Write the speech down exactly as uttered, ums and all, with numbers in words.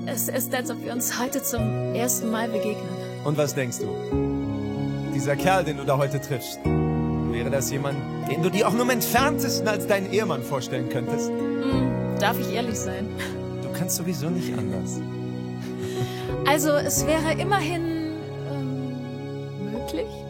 Es ist, als ob wir uns heute zum ersten Mal begegnen. Und was denkst du? Dieser Kerl, den du da heute triffst, wäre das jemand, den du dir auch nur im Entferntesten als deinen Ehemann vorstellen könntest? Hm, darf ich ehrlich sein? Du kannst sowieso nicht anders. Also, es wäre immerhin ähm, möglich?